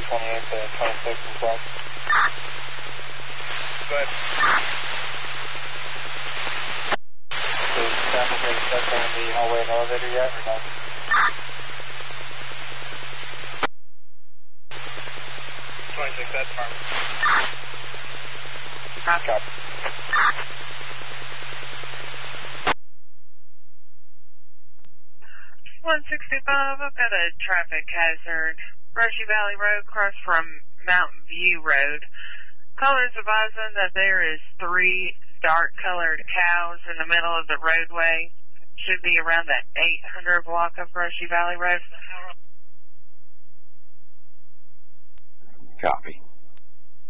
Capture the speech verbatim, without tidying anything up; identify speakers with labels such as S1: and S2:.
S1: twenty-eight to twenty-six and twelve. Go ahead. Is traffic ready to set in the hallway and elevator yet, or no? twenty-six, that's Marvin. Copy.
S2: one sixty-five, I've got a traffic hazard. Brushy Valley Road, across from Mountain View Road. Callers advising that there is three dark-colored cows in the middle of the roadway. Should be around the eight hundred block of Brushy Valley Road.
S3: Copy.